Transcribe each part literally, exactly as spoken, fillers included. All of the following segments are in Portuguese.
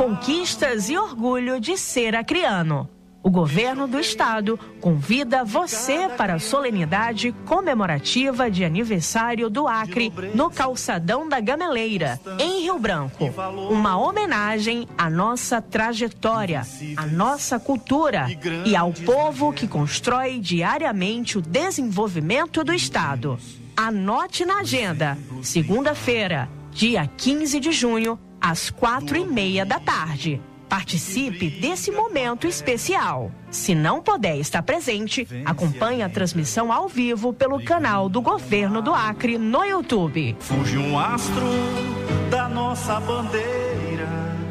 conquistas e orgulho de ser acreano. O governo do estado convida você para a solenidade comemorativa de aniversário do Acre no Calçadão da Gameleira, em Rio Branco. Uma homenagem à nossa trajetória, à nossa cultura e ao povo que constrói diariamente o desenvolvimento do estado. Anote na agenda, segunda-feira, dia quinze de junho, às quatro e meia da tarde. Participe desse momento especial. Se não puder estar presente, acompanhe a transmissão ao vivo pelo canal do Governo do Acre no YouTube. Surge um astro da nossa bandeira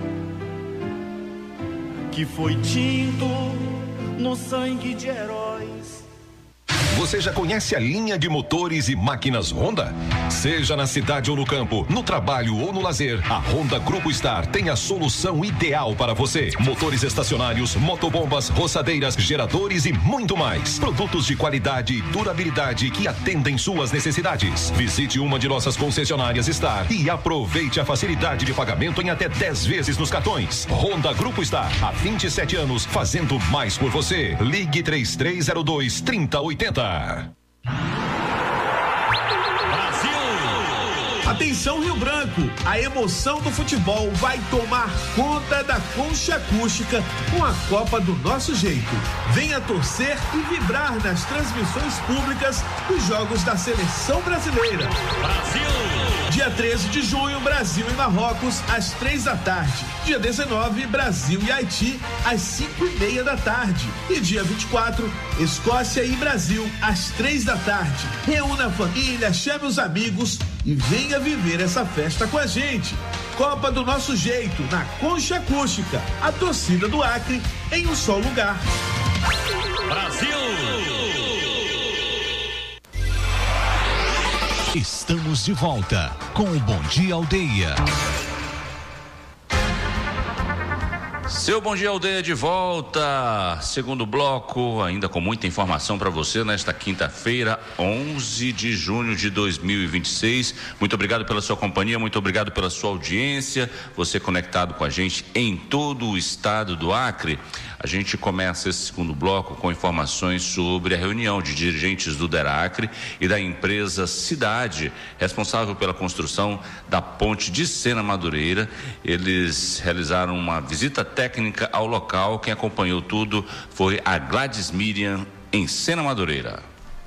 que foi tinto no sangue de heróis. Você já conhece a linha de motores e máquinas Honda? Seja na cidade ou no campo, no trabalho ou no lazer, a Honda Grupo Star tem a solução ideal para você. Motores estacionários, motobombas, roçadeiras, geradores e muito mais. Produtos de qualidade e durabilidade que atendem suas necessidades. Visite uma de nossas concessionárias Star e aproveite a facilidade de pagamento em até dez vezes nos cartões. Honda Grupo Star, há vinte e sete anos, fazendo mais por você. Ligue três três zero dois, três zero oito zero. Atenção Rio Branco, a emoção do futebol vai tomar conta da Concha Acústica com a Copa do Nosso Jeito. Venha torcer e vibrar nas transmissões públicas dos jogos da Seleção Brasileira. Brasil! Dia treze de junho, Brasil e Marrocos, às três da tarde. Dia dezenove, Brasil e Haiti, às cinco e meia da tarde. E dia vinte e quatro, Escócia e Brasil, às três da tarde. Reúna a família, chame os amigos e venha viver essa festa com a gente. Copa do Nosso Jeito, na Concha Acústica. A torcida do Acre em um só lugar. Brasil! Estamos de volta com o Bom Dia Aldeia. Seu Bom Dia Aldeia de volta, segundo bloco, ainda com muita informação para você nesta quinta-feira, onze de junho de dois mil e vinte e seis. Muito obrigado pela sua companhia, muito obrigado pela sua audiência, você conectado com a gente em todo o estado do Acre. A gente começa esse segundo bloco com informações sobre a reunião de dirigentes do DERACRE e da empresa Cidade, responsável pela construção da ponte de Sena Madureira. Eles realizaram uma visita técnica ao local. Quem acompanhou tudo foi a Gladys Miriam, em Sena Madureira.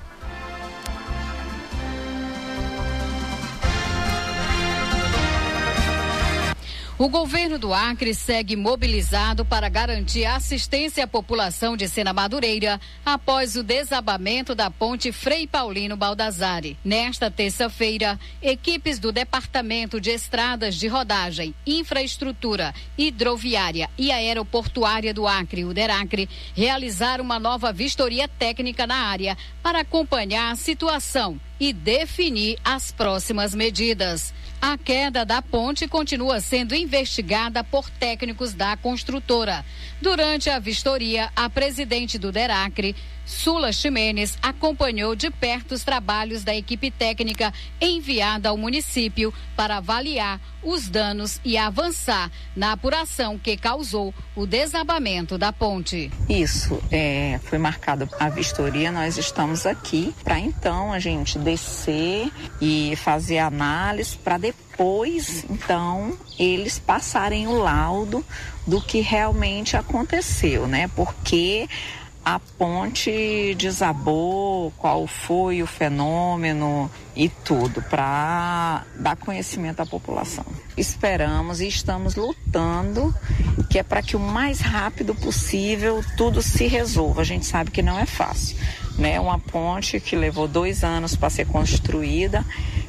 O governo do Acre segue mobilizado para garantir assistência à população de Sena Madureira após o desabamento da ponte Frei Paulino Baldassare. Nesta terça-feira, equipes do Departamento de Estradas de Rodagem, Infraestrutura Hidroviária e Aeroportuária do Acre, o DERACRE, realizaram uma nova vistoria técnica na área para acompanhar a situação e definir as próximas medidas. A queda da ponte continua sendo investigada por técnicos da construtora. Durante a vistoria, a presidente do DERACRE, Sula Ximenes, acompanhou de perto os trabalhos da equipe técnica enviada ao município para avaliar os danos e avançar na apuração que causou o desabamento da ponte. Isso, é, foi marcada a vistoria, nós estamos aqui para então a gente descer e fazer análise para depois, então, eles passarem o laudo do que realmente aconteceu, né? Porque a ponte desabou, qual foi o fenômeno e tudo, para dar conhecimento à população. Esperamos e estamos lutando, que é para que o mais rápido possível tudo se resolva. A gente sabe que não é fácil, né? Uma ponte que levou dois anos para ser construída,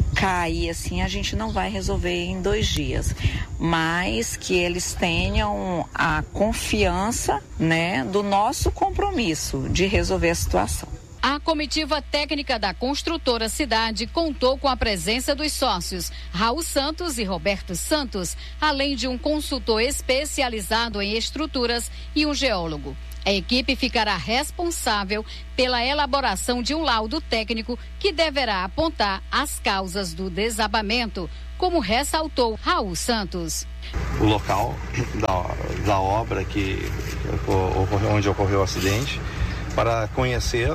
cair assim, a gente não vai resolver em dois dias, mas que eles tenham a confiança, né, do nosso compromisso de resolver a situação. A comitiva técnica da construtora Cidade contou com a presença dos sócios Raul Santos e Roberto Santos, além de um consultor especializado em estruturas e um geólogo. A equipe ficará responsável pela elaboração de um laudo técnico que deverá apontar as causas do desabamento, como ressaltou Raul Santos. O local da, da obra que, ocorreu, onde ocorreu o acidente, para conhecer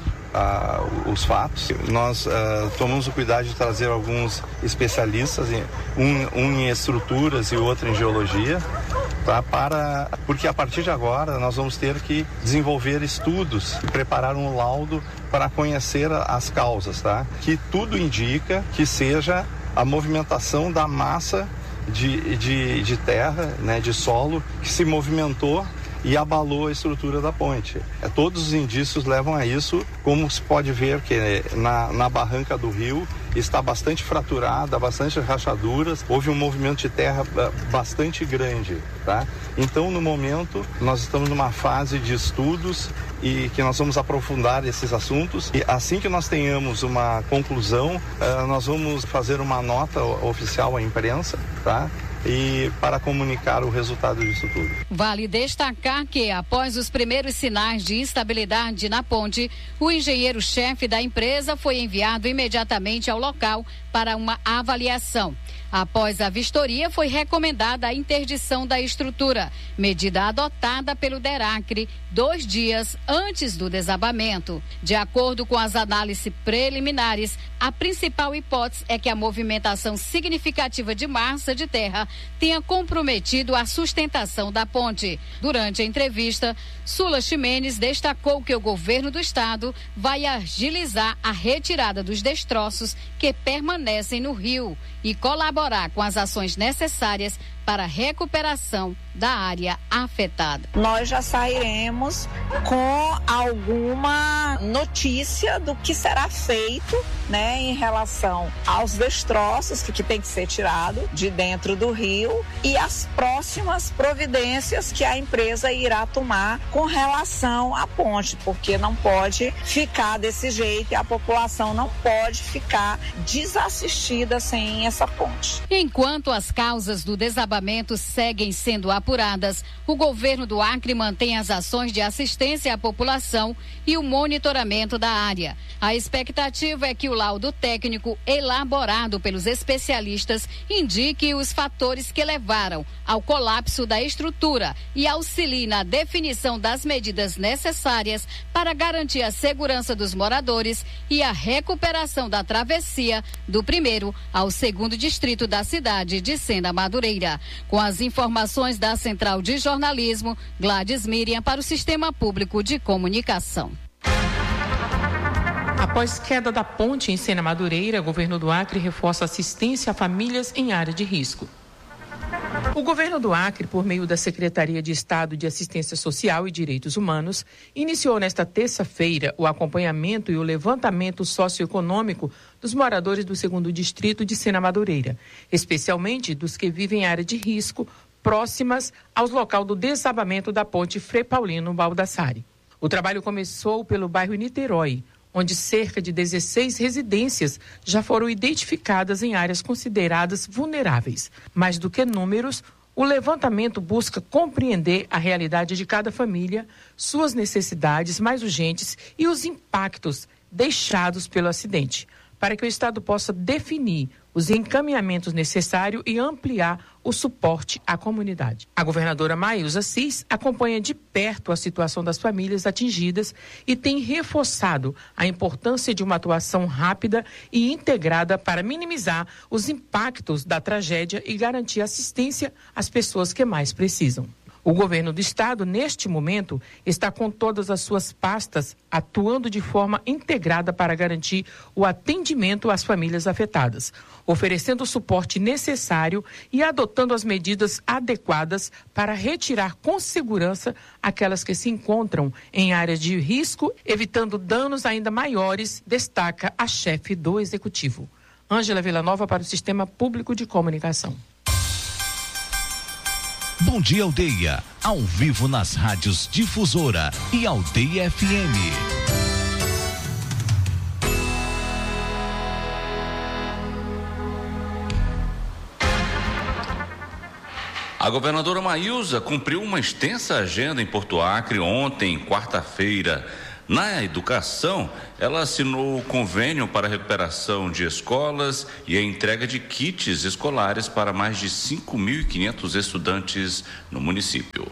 uh, os fatos. Nós uh, tomamos o cuidado de trazer alguns especialistas, um, um em estruturas e outro em geologia, tá? Para, porque a partir de agora nós vamos ter que desenvolver estudos, preparar um laudo para conhecer as causas, tá? Que tudo indica que seja a movimentação da massa de, de, de terra, né, de solo, que se movimentou e abalou a estrutura da ponte. É, todos os indícios levam a isso, como se pode ver que na, na barranca do rio está bastante fraturada, bastante rachaduras, houve um movimento de terra bastante grande, tá? Então, no momento, nós estamos numa fase de estudos e que nós vamos aprofundar esses assuntos, e assim que nós tenhamos uma conclusão, uh, nós vamos fazer uma nota oficial à imprensa, tá? E para comunicar o resultado disso tudo. Vale destacar que, após os primeiros sinais de instabilidade na ponte, o engenheiro-chefe da empresa foi enviado imediatamente ao local para uma avaliação. Após a vistoria, foi recomendada a interdição da estrutura, medida adotada pelo DERACRE dois dias antes do desabamento. De acordo com as análises preliminares, a principal hipótese é que a movimentação significativa de massa de terra tenha comprometido a sustentação da ponte. Durante a entrevista, Sula Ximenes destacou que o governo do estado vai agilizar a retirada dos destroços que permanecem no rio e colaborar com as ações necessárias para a recuperação da área afetada. Nós já sairemos com alguma notícia do que será feito, né, em relação aos destroços que, que tem que ser tirado de dentro do rio e as próximas providências que a empresa irá tomar com relação à ponte, porque não pode ficar desse jeito e a população não pode ficar desassistida sem essa ponte. Enquanto as causas do desabamento seguem sendo apuradas, o governo do Acre mantém as ações de assistência à população e o monitoramento da área. A expectativa é que o laudo técnico elaborado pelos especialistas indique os fatores que levaram ao colapso da estrutura e auxilie na definição das medidas necessárias para garantir a segurança dos moradores e a recuperação da travessia do primeiro ao segundo distrito da cidade de Sena Madureira. Com as informações da Central de Jornalismo, Gladys Miriam para o Sistema Público de Comunicação. Após queda da ponte em Sena Madureira, o governo do Acre reforça assistência a famílias em área de risco. O governo do Acre, por meio da Secretaria de Estado de Assistência Social e Direitos Humanos, iniciou nesta terça-feira o acompanhamento e o levantamento socioeconômico dos moradores do segundo distrito de Sena Madureira, especialmente dos que vivem em área de risco próximas aos local do desabamento da ponte Frei Paulino Baldassarre. O trabalho começou pelo bairro Niterói, onde cerca de dezesseis residências já foram identificadas em áreas consideradas vulneráveis. Mais do que números, o levantamento busca compreender a realidade de cada família, suas necessidades mais urgentes e os impactos deixados pelo acidente, para que o Estado possa definir os encaminhamentos necessários e ampliar o suporte à comunidade. A governadora Maísa Assis acompanha de perto a situação das famílias atingidas e tem reforçado a importância de uma atuação rápida e integrada para minimizar os impactos da tragédia e garantir assistência às pessoas que mais precisam. O governo do estado, neste momento, está com todas as suas pastas atuando de forma integrada para garantir o atendimento às famílias afetadas, oferecendo o suporte necessário e adotando as medidas adequadas para retirar com segurança aquelas que se encontram em áreas de risco, evitando danos ainda maiores, destaca a chefe do executivo. Ângela Villanova para o Sistema Público de Comunicação. Bom Dia Aldeia, ao vivo nas rádios Difusora e Aldeia F M. A governadora Maísa cumpriu uma extensa agenda em Porto Acre ontem, quarta-feira. Na educação, ela assinou o convênio para a recuperação de escolas e a entrega de kits escolares para mais de cinco mil e quinhentos estudantes no município.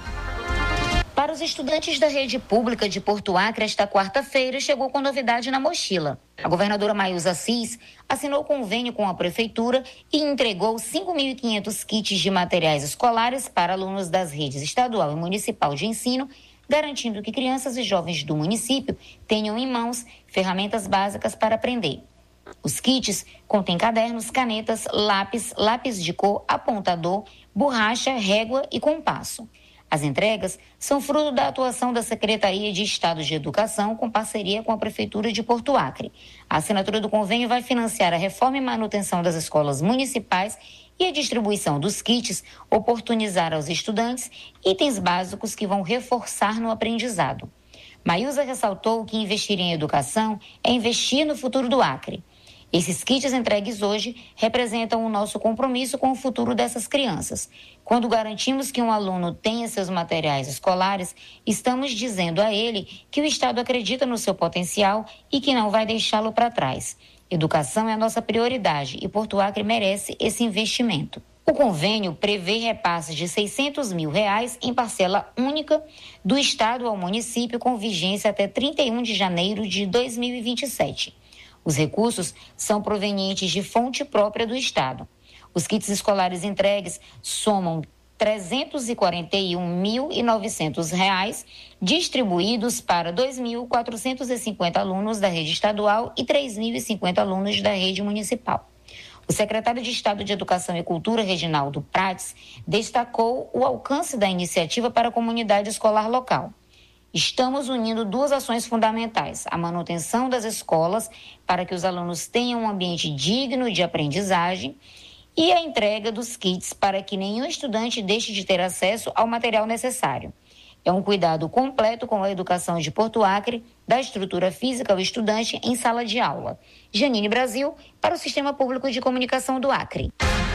Para os estudantes da rede pública de Porto Acre, esta quarta-feira chegou com novidade na mochila. A governadora Mayuza Assis assinou convênio com a prefeitura e entregou cinco mil e quinhentos kits de materiais escolares para alunos das redes estadual e municipal de ensino, garantindo que crianças e jovens do município tenham em mãos ferramentas básicas para aprender. Os kits contêm cadernos, canetas, lápis, lápis de cor, apontador, borracha, régua e compasso. As entregas são fruto da atuação da Secretaria de Estado de Educação com parceria com a Prefeitura de Porto Acre. A assinatura do convênio vai financiar a reforma e manutenção das escolas municipais e a distribuição dos kits oportunizar aos estudantes itens básicos que vão reforçar no aprendizado. Mayuza ressaltou que investir em educação é investir no futuro do Acre. Esses kits entregues hoje representam o nosso compromisso com o futuro dessas crianças. Quando garantimos que um aluno tenha seus materiais escolares, estamos dizendo a ele que o Estado acredita no seu potencial e que não vai deixá-lo para trás. Educação é a nossa prioridade e Porto Acre merece esse investimento. O convênio prevê repasses de seiscentos mil reais em parcela única do Estado ao município com vigência até trinta e um de janeiro de dois mil e vinte e sete. Os recursos são provenientes de fonte própria do Estado. Os kits escolares entregues somam trezentos e quarenta e um mil e novecentos reais, distribuídos para dois mil quatrocentos e cinquenta alunos da rede estadual e três mil e cinquenta alunos da rede municipal. O secretário de Estado de Educação e Cultura, Reginaldo Prates, destacou o alcance da iniciativa para a comunidade escolar local. Estamos unindo duas ações fundamentais, a manutenção das escolas para que os alunos tenham um ambiente digno de aprendizagem e a entrega dos kits para que nenhum estudante deixe de ter acesso ao material necessário. É um cuidado completo com a educação de Porto Acre, da estrutura física ao estudante em sala de aula. Janine Brasil, para o Sistema Público de Comunicação do Acre.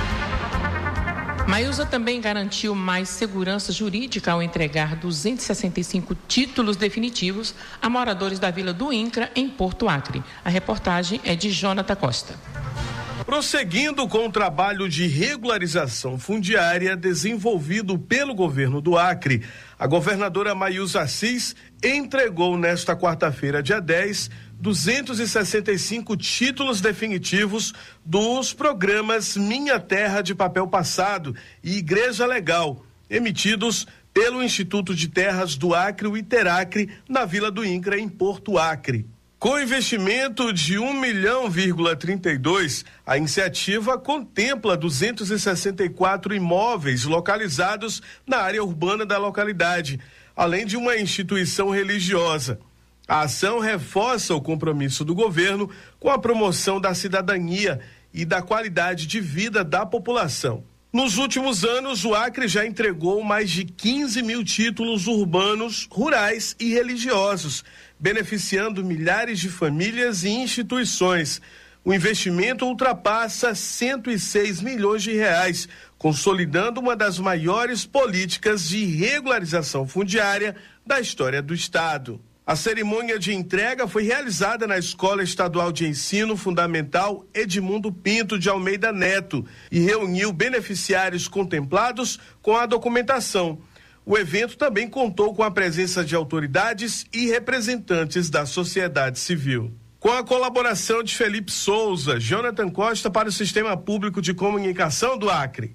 Mayuza também garantiu mais segurança jurídica ao entregar duzentos e sessenta e cinco títulos definitivos a moradores da Vila do INCRA, em Porto Acre. A reportagem é de Jonathan Costa. Prosseguindo com o trabalho de regularização fundiária desenvolvido pelo governo do Acre, a governadora Mayuza Assis entregou nesta quarta-feira, dia dez, duzentos e sessenta e cinco títulos definitivos dos programas Minha Terra de Papel Passado e Igreja Legal, emitidos pelo Instituto de Terras do Acre, o Iteracre, na Vila do INCRA, em Porto Acre. Com investimento de um milhão vírgula trinta e dois, a iniciativa contempla duzentos e sessenta e quatro imóveis localizados na área urbana da localidade, além de uma instituição religiosa. A ação reforça o compromisso do governo com a promoção da cidadania e da qualidade de vida da população. Nos últimos anos, o Acre já entregou mais de quinze mil títulos urbanos, rurais e religiosos, beneficiando milhares de famílias e instituições. O investimento ultrapassa cento e seis milhões de reais, consolidando uma das maiores políticas de regularização fundiária da história do Estado. A cerimônia de entrega foi realizada na Escola Estadual de Ensino Fundamental Edmundo Pinto de Almeida Neto e reuniu beneficiários contemplados com a documentação. O evento também contou com a presença de autoridades e representantes da sociedade civil. Com a colaboração de Felipe Souza, Jonathan Costa para o Sistema Público de Comunicação do Acre.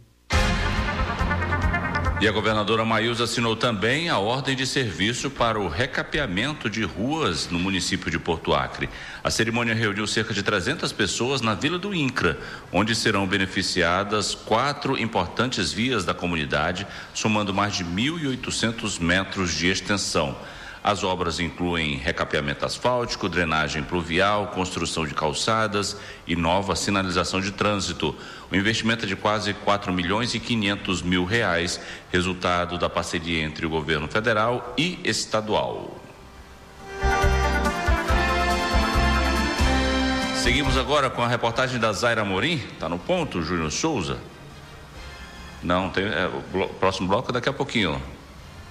E a governadora Mayuza assinou também a ordem de serviço para o recapeamento de ruas no município de Porto Acre. A cerimônia reuniu cerca de trezentas pessoas na Vila do INCRA, onde serão beneficiadas quatro importantes vias da comunidade, somando mais de mil e oitocentos metros de extensão. As obras incluem recapeamento asfáltico, drenagem pluvial, construção de calçadas e nova sinalização de trânsito. O investimento é de quase quatro milhões e quinhentos mil reais, resultado da parceria entre o governo federal e estadual. Seguimos agora com a reportagem da Zaira Amorim. Está no ponto, Júnior Souza? Não, tem, é, o blo- próximo bloco daqui a pouquinho.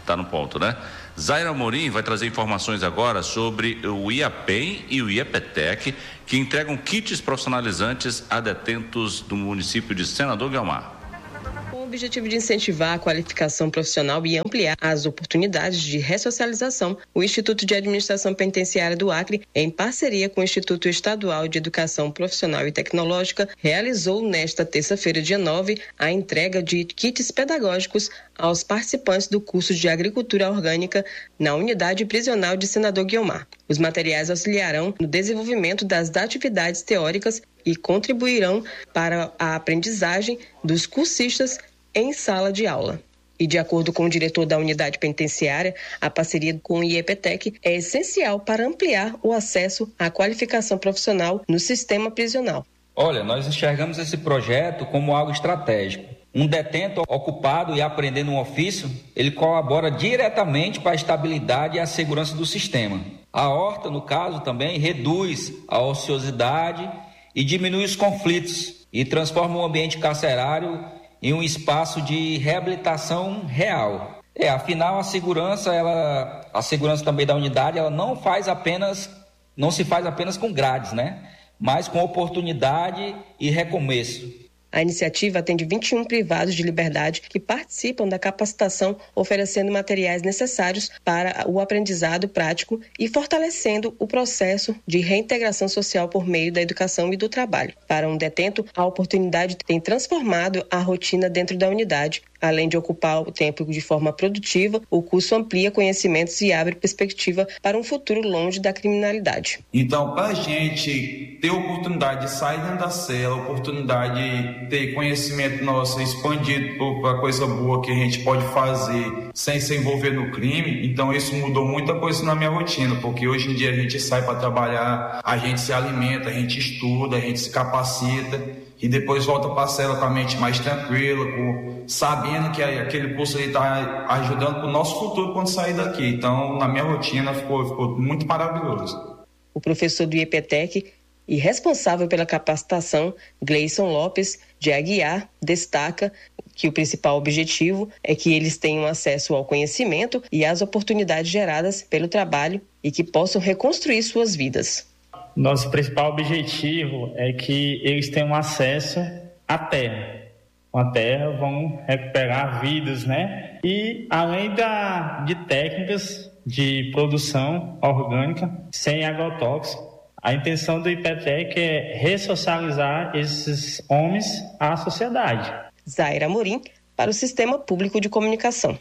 Tá no ponto, né? Zaira Amorim vai trazer informações agora sobre o IAPEM e o IEPTEC, que entregam kits profissionalizantes a detentos do município de Senador Guiomar. Com o objetivo de incentivar a qualificação profissional e ampliar as oportunidades de ressocialização, o Instituto de Administração Penitenciária do Acre, em parceria com o Instituto Estadual de Educação Profissional e Tecnológica, realizou nesta terça-feira, dia nove, a entrega de kits pedagógicos aos participantes do curso de Agricultura Orgânica na Unidade Prisional de Senador Guiomar. Os materiais auxiliarão no desenvolvimento das atividades teóricas e contribuirão para a aprendizagem dos cursistas em sala de aula. E de acordo com o diretor da unidade penitenciária, a parceria com o IEPTEC é essencial para ampliar o acesso à qualificação profissional no sistema prisional. Olha, nós enxergamos esse projeto como algo estratégico. Um detento ocupado e aprendendo um ofício, ele colabora diretamente para a estabilidade e a segurança do sistema. A horta, no caso, também reduz a ociosidade e diminui os conflitos e transforma o ambiente carcerário em um espaço de reabilitação real. É, afinal, a segurança, ela, a segurança também da unidade, ela não faz apenas, não se faz apenas com grades, né? Mas com oportunidade e recomeço. A iniciativa atende vinte e um privados de liberdade que participam da capacitação, oferecendo materiais necessários para o aprendizado prático e fortalecendo o processo de reintegração social por meio da educação e do trabalho. Para um detento, a oportunidade tem transformado a rotina dentro da unidade. Além de ocupar o tempo de forma produtiva, o curso amplia conhecimentos e abre perspectiva para um futuro longe da criminalidade. Então, para a gente ter a oportunidade de sair dentro da cela, a oportunidade de ter conhecimento nosso expandido para coisa boa que a gente pode fazer sem se envolver no crime, então isso mudou muita coisa na minha rotina, porque hoje em dia a gente sai para trabalhar, a gente se alimenta, a gente estuda, a gente se capacita e depois volta para a cela com a mente mais tranquila, com, sabendo que aquele curso está ajudando para o nosso futuro quando sair daqui. Então, na minha rotina, ficou, ficou muito maravilhoso. O professor do IEPTEC e responsável pela capacitação, Gleison Lopes de Aguiar, destaca que o principal objetivo é que eles tenham acesso ao conhecimento e às oportunidades geradas pelo trabalho e que possam reconstruir suas vidas. Nosso principal objetivo é que eles tenham acesso à terra. Com a terra vão recuperar vidas, né? E além da, de técnicas de produção orgânica sem agrotóxico, a intenção do IEPTEC é ressocializar esses homens à sociedade. Zaira Amorim, para o Sistema Público de Comunicação.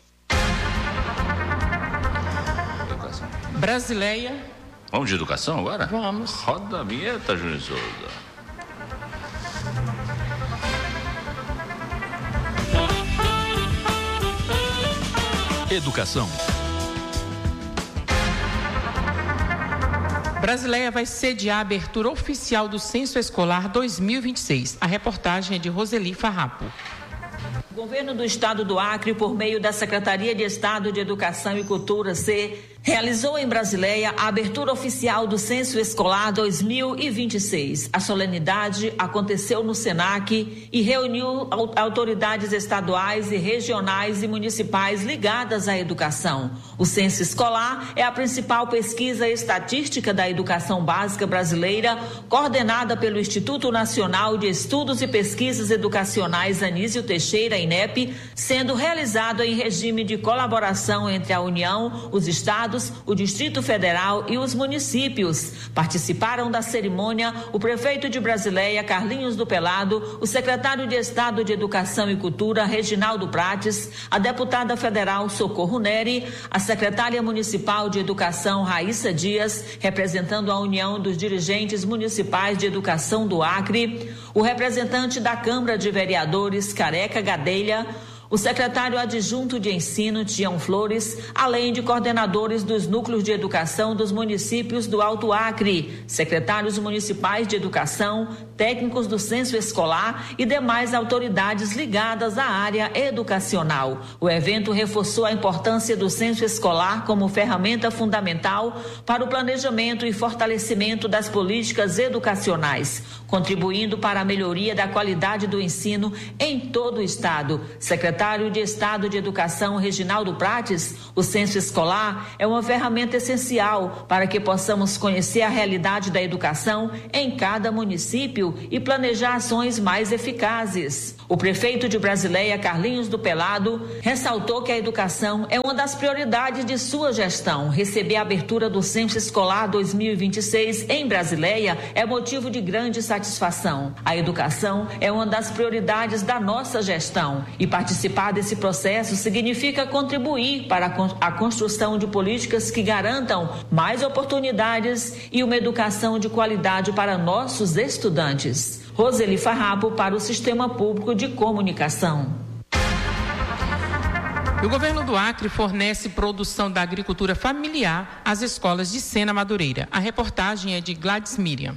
Brasileia. Vamos de educação agora? Vamos. Roda a vinheta, Júnior Souza. Educação. Brasileia vai sediar a abertura oficial do Censo Escolar dois mil e vinte e seis. A reportagem é de Roseli Farrapo. O governo do estado do Acre, por meio da Secretaria de Estado de Educação e Cultura, C, realizou em Brasileia a abertura oficial do Censo Escolar dois mil e vinte e seis. A solenidade aconteceu no SENAC e reuniu autoridades estaduais e regionais e municipais ligadas à educação. O Censo Escolar é a principal pesquisa estatística da educação básica brasileira, coordenada pelo Instituto Nacional de Estudos e Pesquisas Educacionais Anísio Teixeira, INEP, sendo realizado em regime de colaboração entre a União, os estados, o Distrito Federal e os municípios. Participaram da cerimônia o prefeito de Brasileia, Carlinhos do Pelado, o secretário de Estado de Educação e Cultura, Reginaldo Prates, a deputada federal Socorro Neri, a secretária municipal de Educação, Raíssa Dias, representando a União dos Dirigentes Municipais de Educação do Acre, o representante da Câmara de Vereadores, Careca Gadelha, o secretário adjunto de Ensino, Tião Flores, além de coordenadores dos núcleos de educação dos municípios do Alto Acre, secretários municipais de educação, técnicos do censo escolar e demais autoridades ligadas à área educacional. O evento reforçou a importância do censo escolar como ferramenta fundamental para o planejamento e fortalecimento das políticas educacionais, contribuindo para a melhoria da qualidade do ensino em todo o estado. Secretário secretário de Estado de Educação, Reginaldo Prates, o censo escolar é uma ferramenta essencial para que possamos conhecer a realidade da educação em cada município e planejar ações mais eficazes. O prefeito de Brasileia, Carlinhos do Pelado, ressaltou que a educação é uma das prioridades de sua gestão. Receber a abertura do Censo Escolar dois mil e vinte e seis em Brasileia é motivo de grande satisfação. A educação é uma das prioridades da nossa gestão e participar desse processo significa contribuir para a construção de políticas que garantam mais oportunidades e uma educação de qualidade para nossos estudantes. Roseli Farrapo para o Sistema Público de Comunicação. O governo do Acre fornece produção da agricultura familiar às escolas de Sena Madureira. A reportagem é de Gladys Miriam.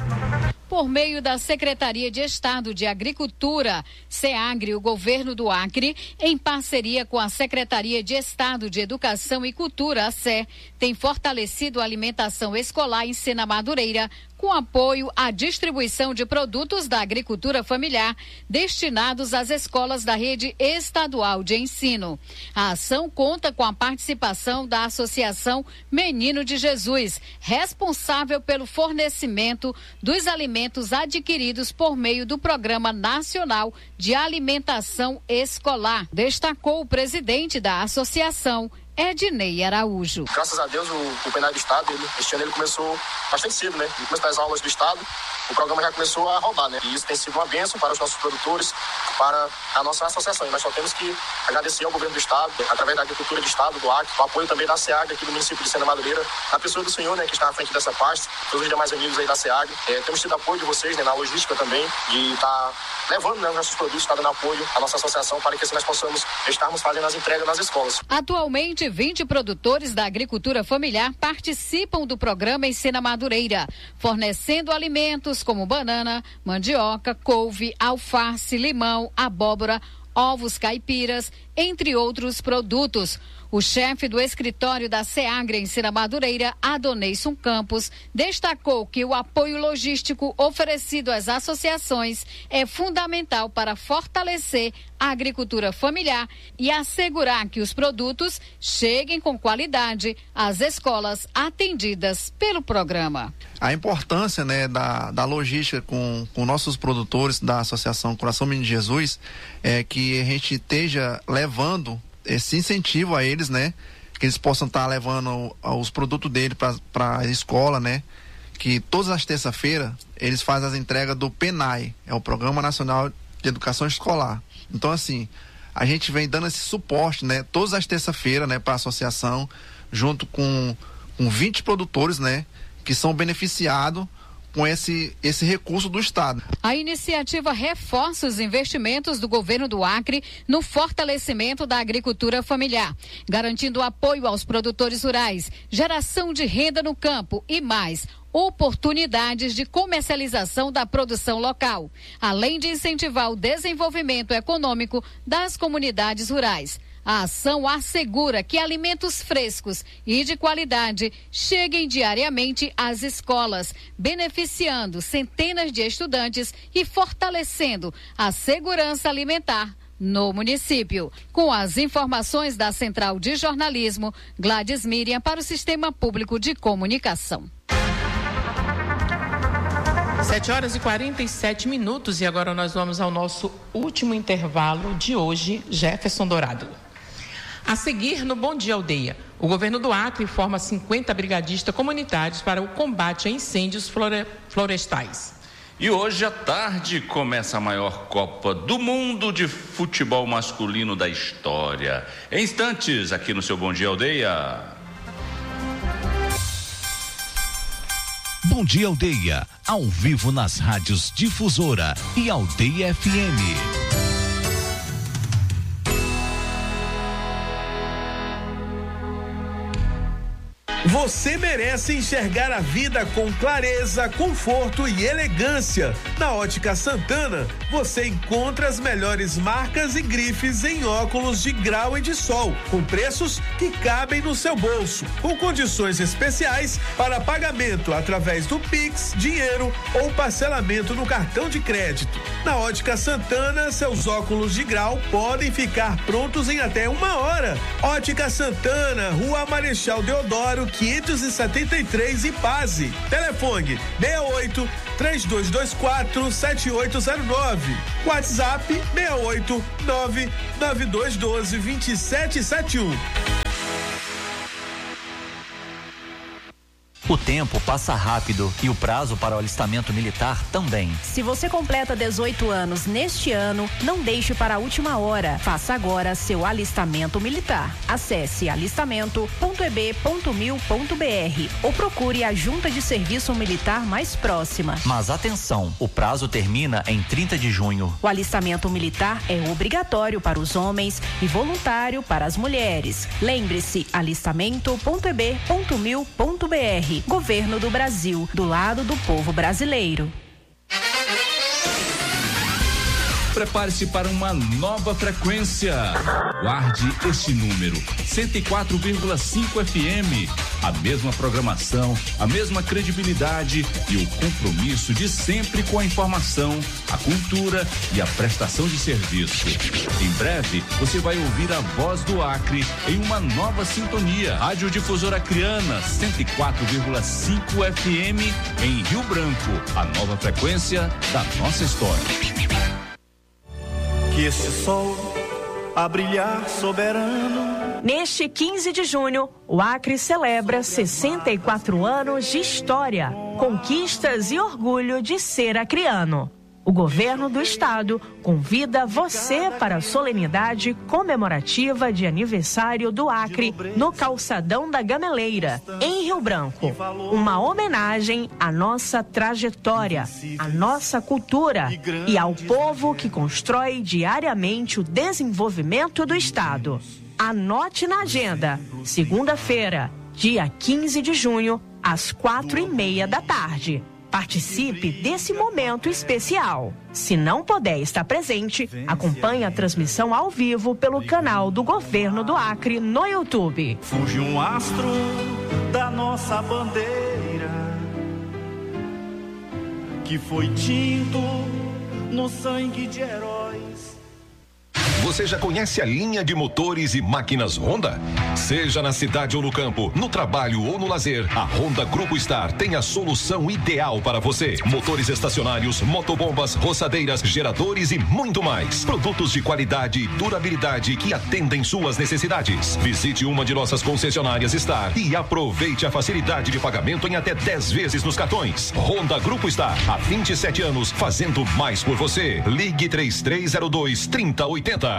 Por meio da Secretaria de Estado de Agricultura, SEAGRE, o governo do Acre, em parceria com a Secretaria de Estado de Educação e Cultura, a S E, tem fortalecido a alimentação escolar em Sena Madureira, com apoio à distribuição de produtos da agricultura familiar destinados às escolas da rede estadual de ensino. A ação conta com a participação da Associação Menino de Jesus, responsável pelo fornecimento dos alimentos adquiridos por meio do Programa Nacional de Alimentação Escolar, destacou o presidente da associação, Ednei Araújo. Graças a Deus, o, o Penal do Estado, ele, este ano ele começou bastante cedo, né? No começo das aulas do Estado, o programa já começou a rodar, né? E isso tem sido uma bênção para os nossos produtores, para a nossa associação. E nós só temos que agradecer ao governo do Estado, através da agricultura do Estado, do Acre, o apoio também da SEAGRE aqui do município de Sena Madureira, a pessoa do senhor, né, que está à frente dessa pasta, todos os demais amigos aí da SEAGRE. É, temos tido apoio de vocês, né, na logística também, de estar tá levando, né, os nossos produtos, estar tá dando apoio à nossa associação para que assim nós possamos estarmos fazendo as entregas nas escolas. Atualmente, vinte produtores da agricultura familiar participam do programa em Sena Madureira, fornecendo alimentos como banana, mandioca, couve, alface, limão, abóbora, ovos caipiras, entre outros produtos. O chefe do escritório da SEAGRE em Sena Madureira, Adoneison Campos, destacou que o apoio logístico oferecido às associações é fundamental para fortalecer a agricultura familiar e assegurar que os produtos cheguem com qualidade às escolas atendidas pelo programa. A importância, né, da, da logística com, com nossos produtores da Associação Coração Menino de Jesus é que a gente esteja levando esse incentivo a eles, né? Que eles possam estar tá levando os produtos dele para a escola, né? Que todas as terças-feiras eles fazem as entregas do PENAI, é o Programa Nacional de Educação Escolar. Então, assim, a gente vem dando esse suporte, né? Todas as terças-feiras, né? Para a associação, junto com, com vinte produtores, né? Que são beneficiados com esse, esse recurso do Estado. A iniciativa reforça os investimentos do governo do Acre no fortalecimento da agricultura familiar, garantindo apoio aos produtores rurais, geração de renda no campo e mais oportunidades de comercialização da produção local, além de incentivar o desenvolvimento econômico das comunidades rurais. A ação assegura que alimentos frescos e de qualidade cheguem diariamente às escolas, beneficiando centenas de estudantes e fortalecendo a segurança alimentar no município. Com as informações da Central de Jornalismo, Gladys Miriam para o Sistema Público de Comunicação. sete horas e quarenta e sete minutos e agora nós vamos ao nosso último intervalo de hoje, Jefferson Dourado. A seguir, no Bom Dia Aldeia, o governo do Acre forma cinquenta brigadistas comunitários para o combate a incêndios flore- florestais. E hoje à tarde começa a maior Copa do Mundo de futebol masculino da história. Em instantes, aqui no seu Bom Dia Aldeia. Bom Dia Aldeia, ao vivo nas rádios Difusora e Aldeia F M. Você merece enxergar a vida com clareza, conforto e elegância. Na Ótica Santana, você encontra as melhores marcas e grifes em óculos de grau e de sol, com preços que cabem no seu bolso, com condições especiais para pagamento através do Pix, dinheiro ou parcelamento no cartão de crédito. Na Ótica Santana, seus óculos de grau podem ficar prontos em até uma hora. Ótica Santana, Rua Marechal Deodoro, quinhentos e setenta e três, Ipase. Telefone seis oito, três dois dois quatro, sete oito zero nove. WhatsApp seis oito, nove nove dois um dois, dois sete sete um. O tempo passa rápido e o prazo para o alistamento militar também. Se você completa dezoito anos neste ano, não deixe para a última hora. Faça agora seu alistamento militar. Acesse alistamento ponto e b ponto mil ponto b r ou procure a junta de serviço militar mais próxima. Mas atenção, o prazo termina em trinta de junho. O alistamento militar é obrigatório para os homens e voluntário para as mulheres. Lembre-se, alistamento ponto e b ponto mil ponto b r. Governo do Brasil, do lado do povo brasileiro. Prepare-se para uma nova frequência. Guarde este número, cento e quatro vírgula cinco F M. A mesma programação, a mesma credibilidade e o compromisso de sempre com a informação, a cultura e a prestação de serviço. Em breve, você vai ouvir a voz do Acre em uma nova sintonia. Rádio Difusora Acreana, cento e quatro vírgula cinco F M em Rio Branco. A nova frequência da nossa história. Que esse sol a brilhar soberano. Neste quinze de junho, o Acre celebra sessenta e quatro anos de história, conquistas e orgulho de ser acreano. O governo do estado convida você para a solenidade comemorativa de aniversário do Acre no Calçadão da Gameleira, em Rio Branco. Uma homenagem à nossa trajetória, à nossa cultura e ao povo que constrói diariamente o desenvolvimento do estado. Anote na agenda, segunda-feira, dia quinze de junho, às quatro e meia da tarde. Participe desse momento especial. Se não puder estar presente, acompanhe a transmissão ao vivo pelo canal do Governo do Acre no YouTube. Surge um astro da nossa bandeira que foi tinto no sangue de heróis. Você já conhece a linha de motores e máquinas Honda? Seja na cidade ou no campo, no trabalho ou no lazer, a Honda Grupo Star tem a solução ideal para você. Motores estacionários, motobombas, roçadeiras, geradores e muito mais. Produtos de qualidade e durabilidade que atendem suas necessidades. Visite uma de nossas concessionárias Star e aproveite a facilidade de pagamento em até dez vezes nos cartões. Honda Grupo Star, há vinte e sete anos, fazendo mais por você. Ligue três três zero dois, três zero oito zero.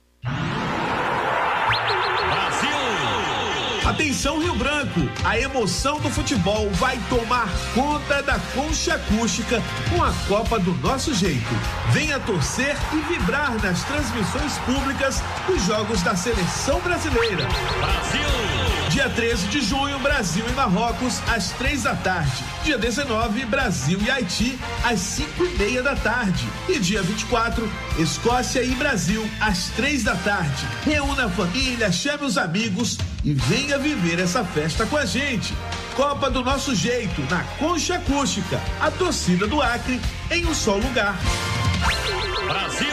Atenção Rio Branco, a emoção do futebol vai tomar conta da Concha Acústica com a Copa do Nosso Jeito. Venha torcer e vibrar nas transmissões públicas dos jogos da Seleção Brasileira. Brasil! Dia treze de junho, Brasil e Marrocos, às três da tarde. Dia dezenove, Brasil e Haiti, às cinco e meia da tarde. E dia vinte e quatro, Escócia e Brasil, às três da tarde. Reúna a família, chame os amigos e venha viver essa festa com a gente. Copa do Nosso Jeito, na Concha Acústica. A torcida do Acre em um só lugar. Brasil!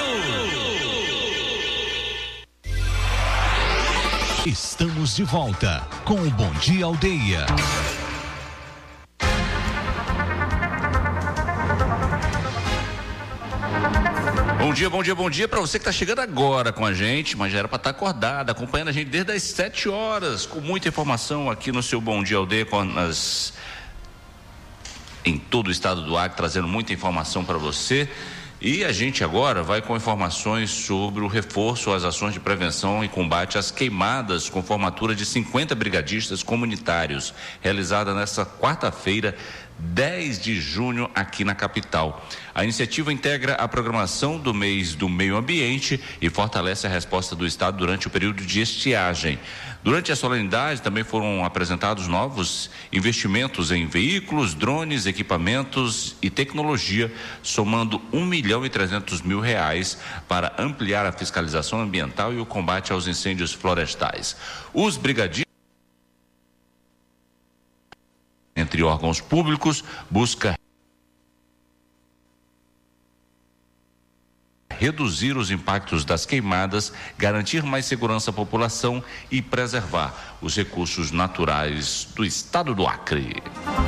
Estamos de volta com o Bom Dia Aldeia. Bom dia, bom dia, bom dia para você que está chegando agora com a gente, mas já era para estar acordado, acompanhando a gente desde as sete horas, com muita informação aqui no seu Bom Dia Aldeia, com as... em todo o estado do Acre, trazendo muita informação para você. E a gente agora vai com informações sobre o reforço às ações de prevenção e combate às queimadas com formatura de cinquenta brigadistas comunitários, realizada nesta quarta-feira, dez de junho, aqui na capital. A iniciativa integra a programação do mês do meio ambiente e fortalece a resposta do Estado durante o período de estiagem. Durante a solenidade também foram apresentados novos investimentos em veículos, drones, equipamentos e tecnologia, somando um milhão e trezentos mil reais para ampliar a fiscalização ambiental e o combate aos incêndios florestais. Os brigadistas, entre órgãos públicos, busca reduzir os impactos das queimadas, garantir mais segurança à população e preservar os recursos naturais do estado do Acre.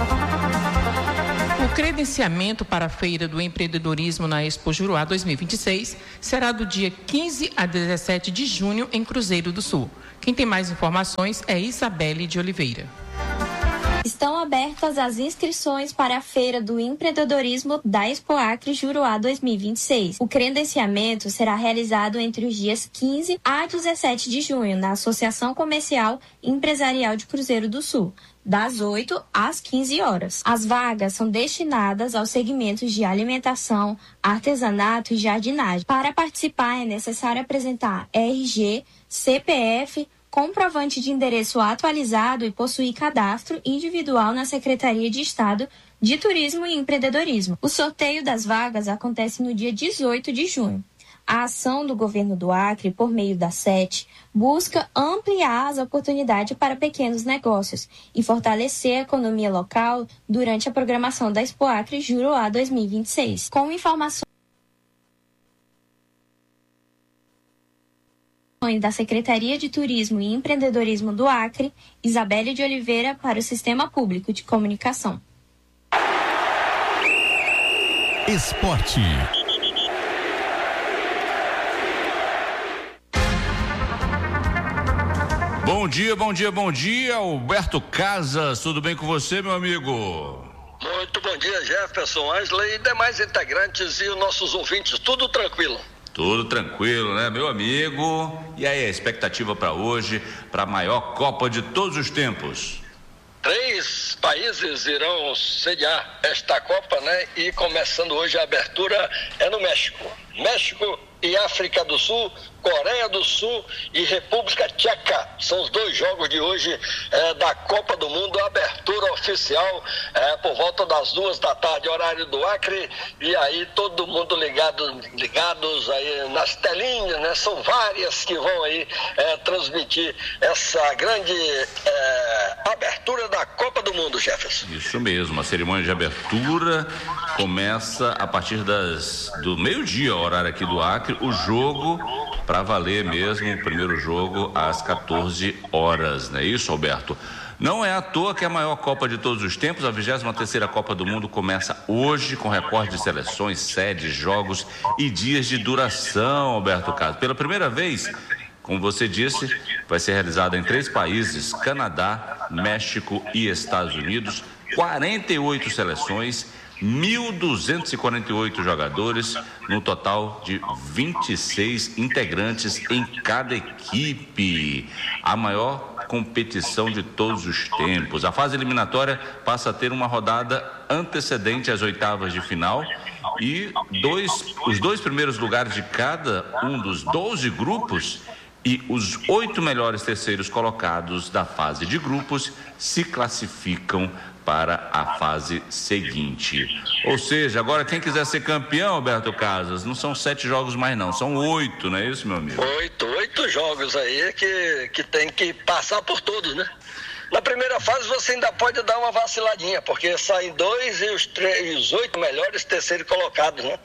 O credenciamento para a Feira do Empreendedorismo na Expo Juruá dois mil e vinte e seis será do dia quinze a dezessete de junho em Cruzeiro do Sul. Quem tem mais informações é Isabelle de Oliveira. Estão abertas as inscrições para a Feira do Empreendedorismo da Expo Acre Juruá dois mil e vinte e seis. O credenciamento será realizado entre os dias quinze a dezessete de junho na Associação Comercial e Empresarial de Cruzeiro do Sul, das oito às quinze horas. As vagas são destinadas aos segmentos de alimentação, artesanato e jardinagem. Para participar é necessário apresentar R G, C P F, comprovante de endereço atualizado e possuir cadastro individual na Secretaria de Estado de Turismo e Empreendedorismo. O sorteio das vagas acontece no dia dezoito de junho. A ação do governo do Acre, por meio da S E T, busca ampliar as oportunidades para pequenos negócios e fortalecer a economia local durante a programação da Expo Acre Juruá dois mil e vinte e seis. Com informações da Secretaria de Turismo e Empreendedorismo do Acre, Isabelle de Oliveira, para o Sistema Público de Comunicação. Esporte. Bom dia, bom dia, bom dia, Alberto Casas, tudo bem com você, meu amigo? Muito bom dia, Jefferson, Angela e demais integrantes e os nossos ouvintes, tudo tranquilo? Tudo tranquilo, né, meu amigo? E aí, a expectativa para hoje, para a maior Copa de todos os tempos? Três países irão sediar esta Copa, né? E começando hoje a abertura é no México. México e África do Sul, Coreia do Sul e República Tcheca. São os dois jogos de hoje é, da Copa do Mundo, abertura oficial é, por volta das duas da tarde, horário do Acre, e aí todo mundo ligado, ligados aí nas telinhas, né? São várias que vão aí é, transmitir essa grande é, abertura da Copa do Mundo, Jefferson. Isso mesmo, a cerimônia de abertura começa a partir das, do meio-dia, horário aqui do Acre, o jogo para valer mesmo, o primeiro jogo às quatorze horas, não é isso, Alberto? Não é à toa que a maior Copa de todos os tempos, a vigésima terceira Copa do Mundo, começa hoje com recorde de seleções, sedes, jogos e dias de duração, Alberto Caso. Pela primeira vez, como você disse, vai ser realizada em três países, Canadá, México e Estados Unidos, quarenta e oito seleções, mil duzentos e quarenta e oito jogadores, no total de vinte e seis integrantes em cada equipe. A maior competição de todos os tempos. A fase eliminatória passa a ter uma rodada antecedente às oitavas de final e dois, os dois primeiros lugares de cada um dos doze grupos e os oito melhores terceiros colocados da fase de grupos se classificam para a fase seguinte. Ou seja, agora quem quiser ser campeão, Alberto Casas, não são sete jogos mais não, são oito, não é isso, meu amigo? Oito, oito jogos aí que, que tem que passar por todos, né? Na primeira fase você ainda pode dar uma vaciladinha, porque saem dois e os, três, os oito melhores terceiros colocados, né?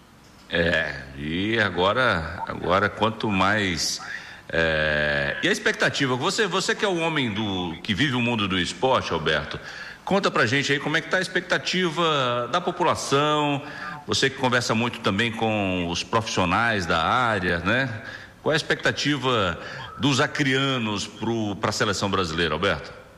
É, e agora, agora quanto mais... É, e a expectativa, você, você que é o homem do, que vive o mundo do esporte, Alberto, conta pra gente aí como é que tá a expectativa da população, você que conversa muito também com os profissionais da área, né? Qual é a expectativa dos acrianos para a seleção brasileira, Alberto?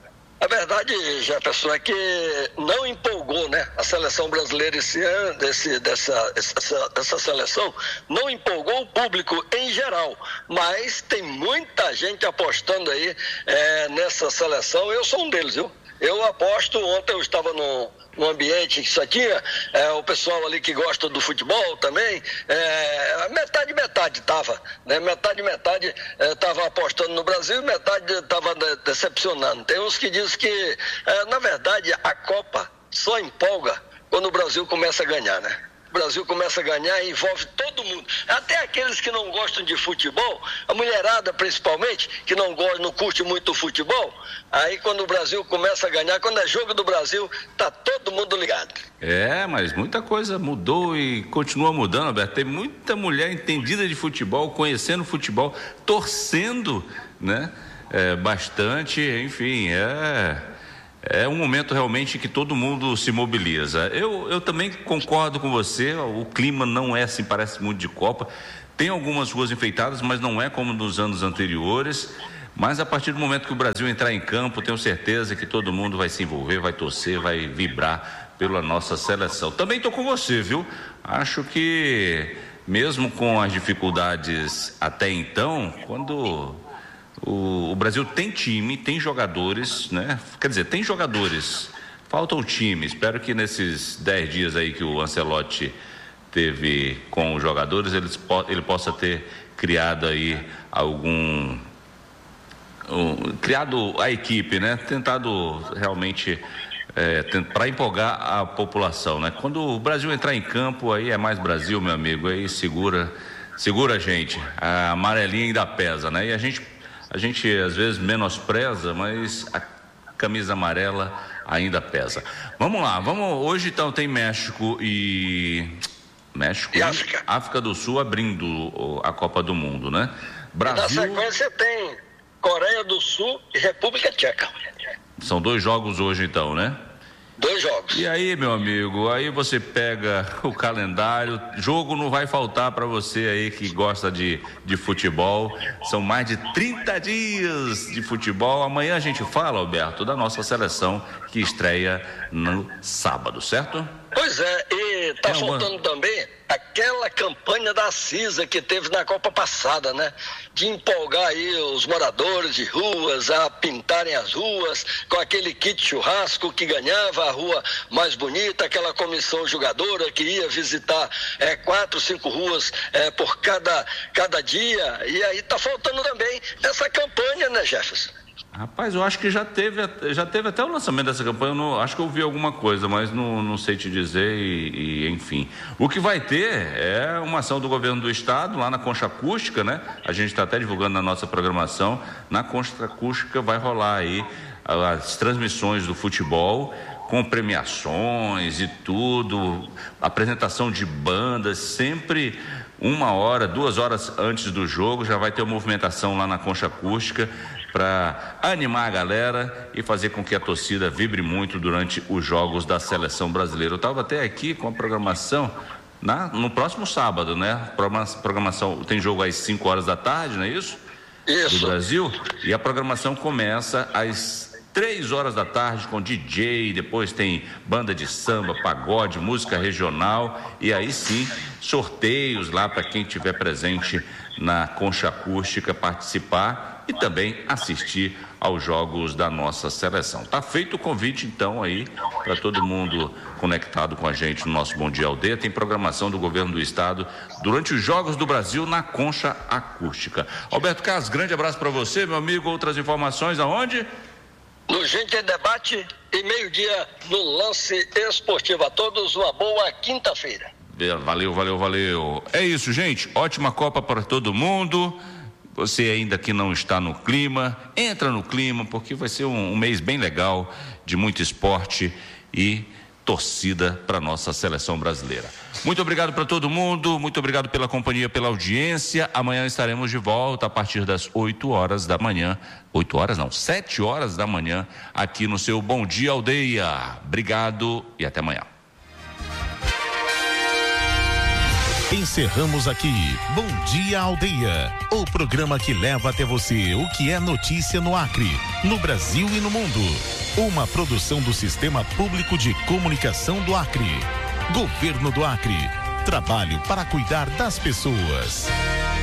A verdade, Jefferson, é que não empolgou, né? A seleção brasileira esse ano, desse, dessa, essa, essa seleção, não empolgou o público em geral, mas tem muita gente apostando aí é, nessa seleção. Eu sou um deles, viu? Eu aposto, ontem eu estava no, no ambiente que só tinha é, o pessoal ali que gosta do futebol também, é, metade, metade estava, né? Metade, metade estava é, apostando no Brasil e metade estava de, decepcionando. Tem uns que dizem que, é, na verdade, a Copa só empolga quando o Brasil começa a ganhar, né? O Brasil começa a ganhar e envolve todo mundo, até aqueles que não gostam de futebol, a mulherada principalmente, que não gosta, não curte muito o futebol, aí quando o Brasil começa a ganhar, quando é jogo do Brasil, tá todo mundo ligado. É, mas muita coisa mudou e continua mudando, Alberto. Tem muita mulher entendida de futebol, conhecendo futebol, torcendo, né? É, bastante, enfim, é... É um momento realmente que todo mundo se mobiliza. Eu, eu também concordo com você, o clima não é assim, parece muito de Copa. Tem algumas ruas enfeitadas, mas não é como nos anos anteriores. Mas a partir do momento que o Brasil entrar em campo, tenho certeza que todo mundo vai se envolver, vai torcer, vai vibrar pela nossa seleção. Também estou com você, viu? Acho que mesmo com as dificuldades até então, quando... O, o Brasil tem time, tem jogadores, né? Quer dizer, tem jogadores, falta o time. Espero que nesses dez dias aí que o Ancelotti teve com os jogadores, eles, ele possa ter criado aí algum... Um, criado a equipe, né? Tentado realmente é, para empolgar a população, né? Quando o Brasil entrar em campo, aí é mais Brasil, meu amigo, aí segura, segura a gente. A amarelinha ainda pesa, né? E a gente A gente às vezes menospreza, mas a camisa amarela ainda pesa. Vamos lá, vamos. Hoje então tem México e México e África. África do Sul abrindo a Copa do Mundo, né? Brasil. Na sequência tem Coreia do Sul e República Tcheca. São dois jogos hoje então, né? Dois jogos. E aí, meu amigo, aí você pega o calendário, jogo não vai faltar para você aí que gosta de, de futebol. São mais de trinta dias de futebol. Amanhã a gente fala, Alberto, da nossa seleção que estreia no sábado, certo? Pois é, e tá é faltando uma... também aquela campanha da CISA que teve na Copa passada, né? De empolgar aí os moradores de ruas a pintarem as ruas com aquele kit churrasco que ganhava a rua mais bonita, aquela comissão jogadora que ia visitar é, quatro, cinco ruas é, por cada, cada dia. E aí tá faltando também essa campanha, né, Jefferson? Rapaz, eu acho que já teve, já teve até o lançamento dessa campanha, eu não, acho que eu vi alguma coisa, mas não, não sei te dizer e, e enfim. O que vai ter é uma ação do governo do estado lá na Concha Acústica, né? A gente está até divulgando na nossa programação. Na Concha Acústica vai rolar aí as transmissões do futebol com premiações e tudo, apresentação de bandas, sempre uma hora, duas horas antes do jogo já vai ter uma movimentação lá na Concha Acústica para animar a galera e fazer com que a torcida vibre muito durante os jogos da seleção brasileira. Eu estava até aqui com a programação na, no próximo sábado, né? Programação, tem jogo às cinco horas da tarde, não é isso? Isso. Do Brasil. E a programação começa às três horas da tarde com D J, depois tem banda de samba, pagode, música regional e aí sim sorteios lá para quem estiver presente na Concha Acústica participar e também assistir aos jogos da nossa seleção. Tá feito o convite então aí para todo mundo conectado com a gente no nosso Bom Dia Aldeia. Tem programação do governo do estado durante os Jogos do Brasil na Concha Acústica. Alberto Carlos, grande abraço para você, meu amigo. Outras informações aonde? No Gente em Debate e meio-dia no Lance Esportivo. A todos uma boa quinta-feira. Valeu, valeu, valeu. É isso, gente. Ótima Copa para todo mundo. Você ainda que não está no clima, entra no clima, porque vai ser um, um mês bem legal, de muito esporte e torcida para nossa seleção brasileira. Muito obrigado para todo mundo, muito obrigado pela companhia, pela audiência. Amanhã estaremos de volta a partir das oito horas da manhã, oito horas não, sete horas da manhã, aqui no seu Bom Dia Aldeia. Obrigado e até amanhã. Encerramos aqui Bom Dia Aldeia, o programa que leva até você o que é notícia no Acre, no Brasil e no mundo. Uma produção do Sistema Público de Comunicação do Acre. Governo do Acre. Trabalho para cuidar das pessoas.